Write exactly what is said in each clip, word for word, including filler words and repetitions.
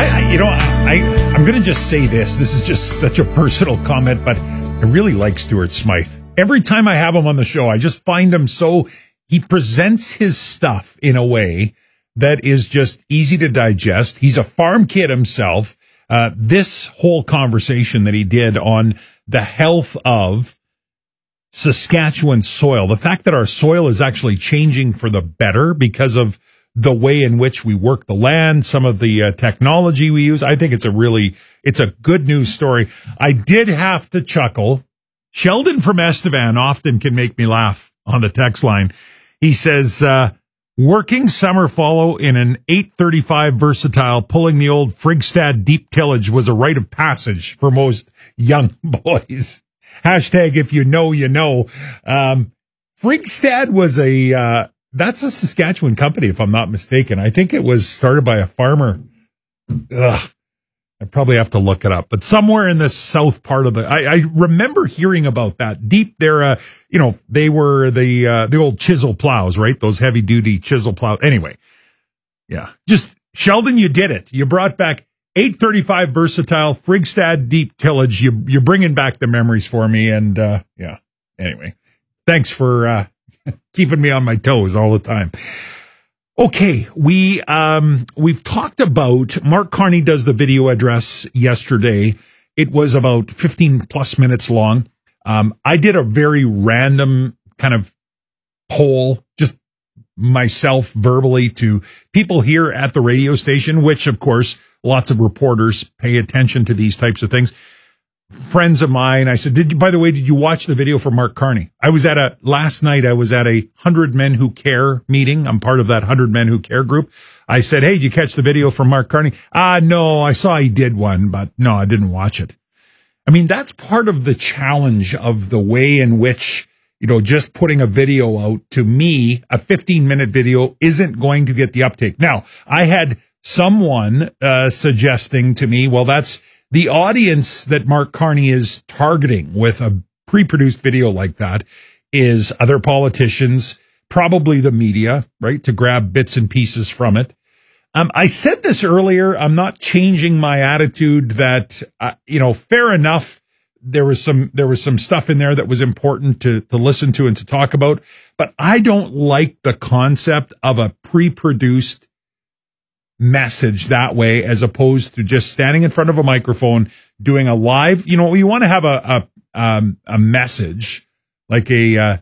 I, I you know, I, I'm going to just say this. This is just such a personal comment, but I really like Stuart Smythe. Every time I have him on the show, I just find him so, he presents his stuff in a way that is just easy to digest. He's a farm kid himself. Uh, this whole conversation that he did on the health of Saskatchewan soil, the fact that our soil is actually changing for the better because of the way in which we work the land, some of the uh, technology we use. I think it's a really, it's a good news story. I did have to chuckle. Sheldon from Estevan often can make me laugh on the text line. He says, uh, working summer follow in an eight thirty-five Versatile, pulling the old Frigstad deep tillage was a rite of passage for most young boys. Hashtag if you know, you know. Um, Frigstad was a, uh, that's a Saskatchewan company, if I'm not mistaken. I think it was started by a farmer. Ugh. I probably have to look it up, but somewhere in the south part of the, I, I remember hearing about that deep there. Uh, you know, they were the, uh, the old chisel plows, right? Those heavy duty chisel plows. Anyway. Yeah. Just Sheldon, you did it. You brought back eight thirty-five Versatile, Frigstad deep tillage. You, you're bringing back the memories for me. And, uh, yeah. Anyway, thanks for, uh, keeping me on my toes all the time. Okay, we um we've talked about Mark Carney does the video address yesterday. It was about fifteen plus minutes long. Um I did a very random kind of poll, just myself verbally to people here at the radio station, which of course lots of reporters pay attention to these types of things. Friends of mine, I said, did you, by the way, did you watch the video for Mark Carney? I was at a, last night I was at a Hundred Men Who Care meeting. I'm part of that Hundred Men Who Care group. I said, hey, did you catch the video from Mark Carney? Ah, no, I saw he did one, but no, I didn't watch it. I mean, that's part of the challenge of the way in which, you know, just putting a video out, to me, a fifteen minute video isn't going to get the uptake. Now, I had someone, uh, suggesting to me, well, that's, the audience that Mark Carney is targeting with a pre-produced video like that is other politicians, probably the media, right, to grab bits and pieces from it. Um, I said this earlier. I'm not changing my attitude that, uh, you know, fair enough. There was some, there was some stuff in there that was important to, to listen to and to talk about, but I don't like the concept of a pre-produced message that way, as opposed to just standing in front of a microphone doing a live. You know, you want to have a a um, a message, like a uh,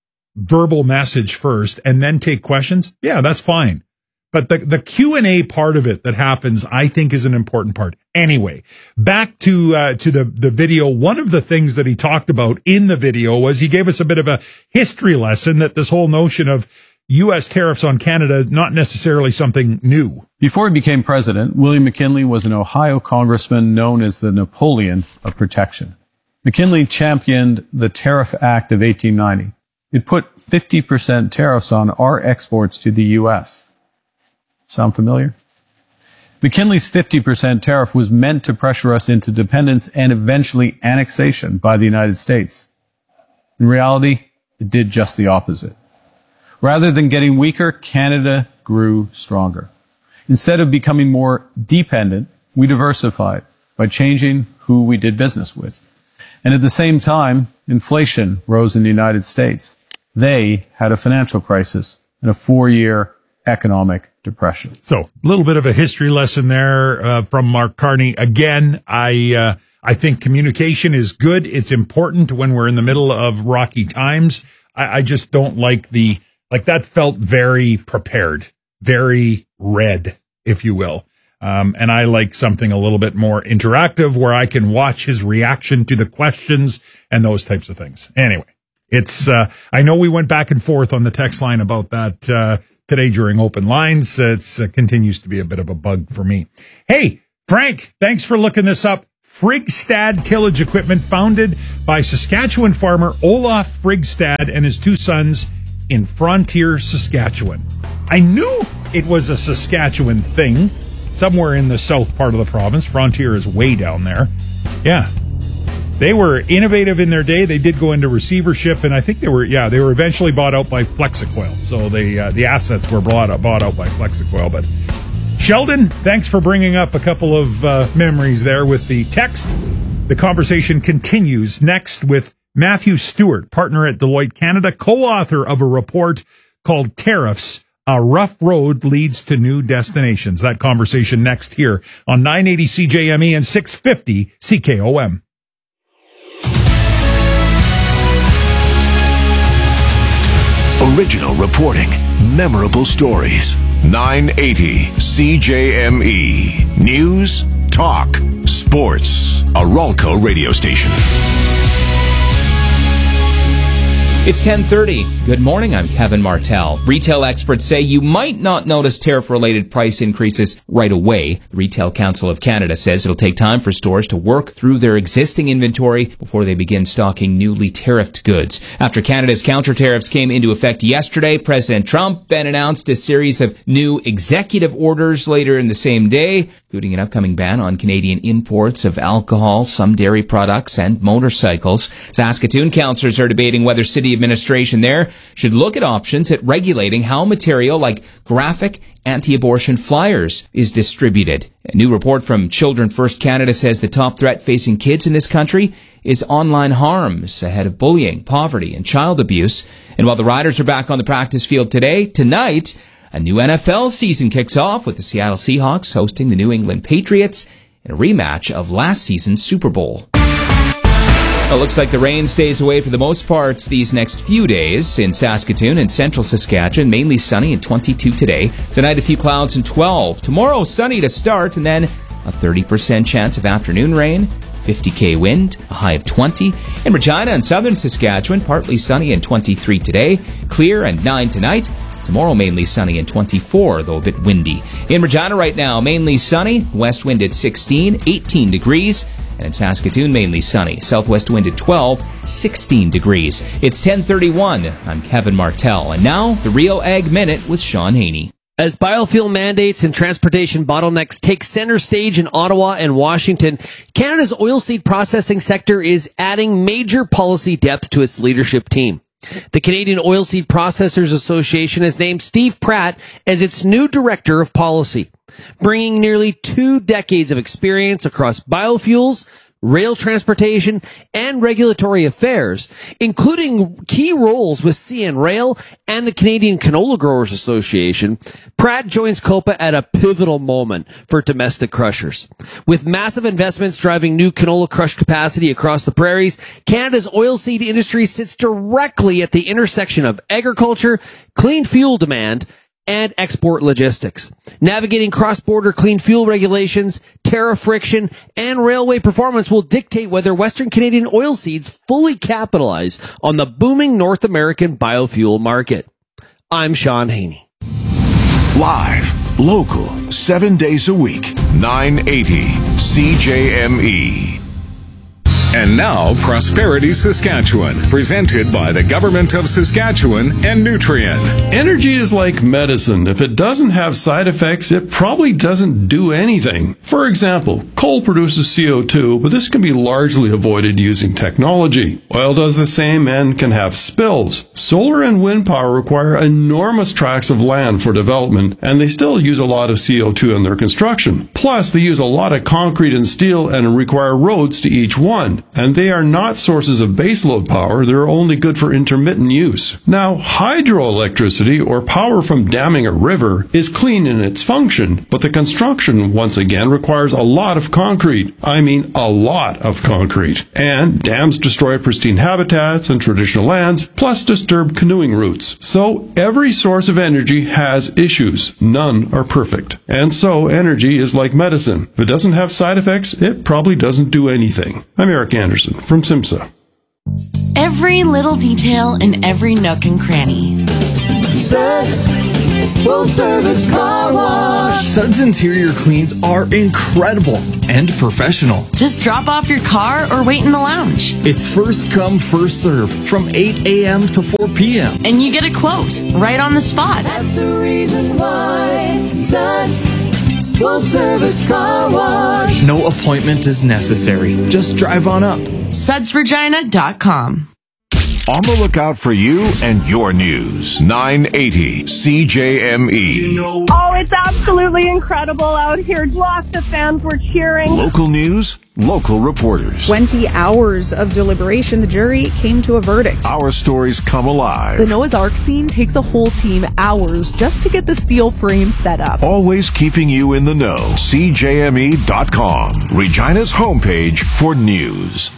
verbal message first, and then take questions. Yeah, that's fine. But the the Q and A part of it that happens, I think, is an important part. Anyway, back to uh, to the the video. One of the things that he talked about in the video was he gave us a bit of a history lesson that this whole notion of U S tariffs on Canada is not necessarily something new. Before he became president, William McKinley was an Ohio congressman known as the Napoleon of protection. McKinley championed the Tariff Act of eighteen ninety. It put fifty percent tariffs on our exports to the U S. Sound familiar? McKinley's fifty percent tariff was meant to pressure us into dependence and eventually annexation by the United States. In reality, it did just the opposite. Rather than getting weaker, Canada grew stronger. Instead of becoming more dependent, we diversified by changing who we did business with. And at the same time, inflation rose in the United States. They had a financial crisis and a four-year economic depression. So a little bit of a history lesson there uh, from Mark Carney. Again, I uh, I think communication is good. It's important when we're in the middle of rocky times. I, I just don't like the... Like that felt very prepared, very red, if you will. Um, and I like something a little bit more interactive where I can watch his reaction to the questions and those types of things. Anyway, it's, uh, I know we went back and forth on the text line about that, uh, today during open lines. It's uh, continues to be a bit of a bug for me. Hey, Frank, thanks for looking this up. Frigstad Tillage Equipment, founded by Saskatchewan farmer Olaf Frigstad and his two sons in Frontier, Saskatchewan. I knew it was a Saskatchewan thing, somewhere in the south part of the province. Frontier is way down there. Yeah. They were innovative in their day. They did go into receivership, and I think they were, yeah, they were eventually bought out by Flexicoil. So they, uh, the assets were bought out, bought out by Flexicoil. But Sheldon, thanks for bringing up a couple of uh, memories there with the text. The conversation continues next with Matthew Stewart, partner at Deloitte Canada, co-author of a report called Tariffs, A Rough Road Leads to New Destinations. That conversation next here on nine eighty C J M E and six fifty C K O M. Original reporting, memorable stories. nine eighty C J M E. News, talk, sports. A Ralco radio station. It's ten thirty. Good morning, I'm Kevin Martell. Retail experts say you might not notice tariff-related price increases right away. The Retail Council of Canada says it'll take time for stores to work through their existing inventory before they begin stocking newly tariffed goods. After Canada's counter-tariffs came into effect yesterday, President Trump then announced a series of new executive orders later in the same day, including an upcoming ban on Canadian imports of alcohol, some dairy products, and motorcycles. Saskatoon councillors are debating whether city administration there should look at options at regulating how material like graphic anti-abortion flyers is distributed. A new report from Children First Canada says the top threat facing kids in this country is online harms ahead of bullying, poverty, and child abuse. And while the Riders are back on the practice field today, tonight, a new N F L season kicks off with the Seattle Seahawks hosting the New England Patriots in a rematch of last season's Super Bowl. It looks like the rain stays away for the most part these next few days in Saskatoon and central Saskatchewan. Mainly sunny and twenty-two today. Tonight, a few clouds and twelve. Tomorrow, sunny to start and then a thirty percent chance of afternoon rain. fifty K wind, a high of twenty. In Regina and southern Saskatchewan, partly sunny and twenty-three today. Clear and nine tonight. Tomorrow, mainly sunny and twenty-four, though a bit windy. In Regina right now, mainly sunny. West wind at sixteen, eighteen degrees. And in Saskatoon, mainly sunny. Southwest wind at twelve, sixteen degrees. It's ten thirty-one. I'm Kevin Martell. And now, the Real Ag Minute with Sean Haney. As biofuel mandates and transportation bottlenecks take center stage in Ottawa and Washington, Canada's oilseed processing sector is adding major policy depth to its leadership team. The Canadian Oilseed Processors Association has named Steve Pratt as its new Director of Policy, bringing nearly two decades of experience across biofuels, rail transportation, and regulatory affairs, including key roles with C N Rail and the Canadian Canola Growers Association. Pratt joins COPA at a pivotal moment for domestic crushers. With massive investments driving new canola crush capacity across the prairies, Canada's oilseed industry sits directly at the intersection of agriculture, clean fuel demand, and export logistics. Navigating cross-border clean fuel regulations, tariff friction, and railway performance will dictate whether Western Canadian oilseeds fully capitalize on the booming North American biofuel market. I'm Sean Haney. Live, local, seven days a week, nine eighty C J M E. And now, Prosperity Saskatchewan, presented by the Government of Saskatchewan and Nutrien. Energy is like medicine. If it doesn't have side effects, it probably doesn't do anything. For example, coal produces C O two, but this can be largely avoided using technology. Oil does the same and can have spills. Solar and wind power require enormous tracts of land for development, and they still use a lot of C O two in their construction. Plus, they use a lot of concrete and steel and require roads to each one. And they are not sources of baseload power, they're only good for intermittent use. Now, hydroelectricity, or power from damming a river, is clean in its function, but the construction, once again, requires a lot of concrete. I mean, a lot of concrete. And dams destroy pristine habitats and traditional lands, plus disturb canoeing routes. So, every source of energy has issues. None are perfect. And so, energy is like medicine. If it doesn't have side effects, it probably doesn't do anything. I'm Eric Anderson from SIMSA. Every little detail in every nook and cranny. Suds Full Service Car Wash. Suds interior cleans are incredible and professional. Just drop off your car or wait in the lounge. It's first come, first serve from eight a.m. to four p.m. And you get a quote right on the spot. That's the reason why Suds Full Service Car Wash. No appointment is necessary. Just drive on up. suds regina dot com. On the lookout for you and your news. nine eighty C J M E. Oh, it's absolutely incredible out here. Lots of fans were cheering. Local news, local reporters. twenty hours of deliberation, the jury came to a verdict. Our stories come alive. The Noah's Ark scene takes a whole team hours just to get the steel frame set up. Always keeping you in the know. C J M E dot com, Regina's homepage for news.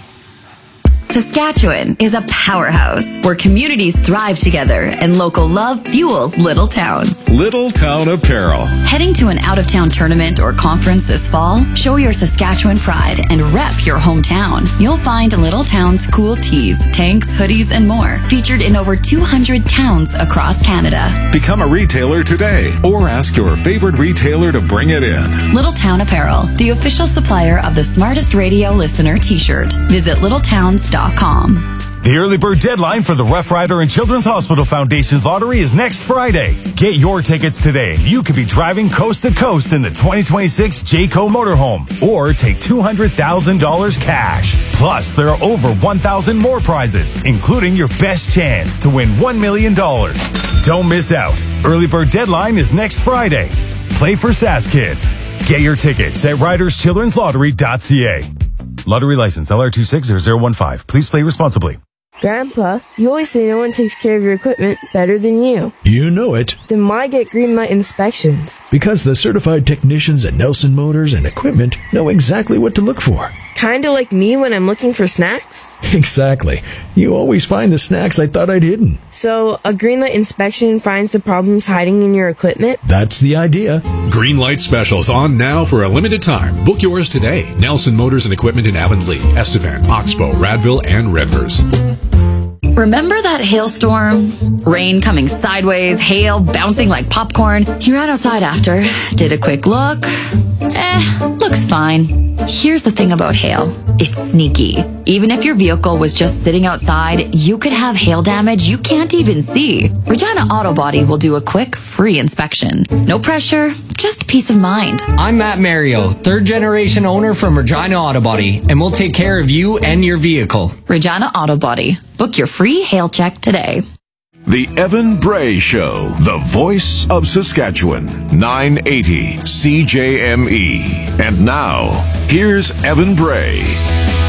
Saskatchewan is a powerhouse where communities thrive together and local love fuels little towns. Little Town Apparel. Heading to an out-of-town tournament or conference this fall? Show your Saskatchewan pride and rep your hometown. You'll find Little Town's cool tees, tanks, hoodies, and more featured in over two hundred towns across Canada. Become a retailer today or ask your favorite retailer to bring it in. Little Town Apparel, the official supplier of the Smartest Radio Listener t-shirt. Visit little towns dot com. The early bird deadline for the Rough Rider and Children's Hospital Foundation's lottery is next Friday. Get your tickets today. You could be driving coast to coast in the twenty twenty-six Jayco motorhome or take two hundred thousand dollars cash. Plus, there are over one thousand more prizes, including your best chance to win one million dollars. Don't miss out. Early bird deadline is next Friday. Play for Sask Kids. Get your tickets at riders children's lottery dot c a. Lottery license L R two six zero zero one five. Please play responsibly. Grandpa, you always say no one takes care of your equipment better than you. You know it. Then why get Greenlight inspections? Because the certified technicians at Nelson Motors and Equipment know exactly what to look for. Kinda like me when I'm looking for snacks? Exactly. You always find the snacks I thought I'd hidden. So, a Greenlight inspection finds the problems hiding in your equipment? That's the idea. Greenlight specials on now for a limited time. Book yours today. Nelson Motors and Equipment in Avonlea, Estevan, Oxbow, Radville, and Redvers. Remember that hailstorm? Rain coming sideways, hail bouncing like popcorn. You ran outside after, did a quick look. Eh, looks fine. Here's the thing about hail. It's sneaky. Even if your vehicle was just sitting outside, you could have hail damage you can't even see. Regina Auto Body will do a quick, free inspection. No pressure, just peace of mind. I'm Matt Mario, third generation owner from Regina Auto Body, and we'll take care of you and your vehicle. Regina Auto Body. Book your free hail check today. The Evan Bray Show, the voice of Saskatchewan, nine eighty C J M E. And now, here's Evan Bray.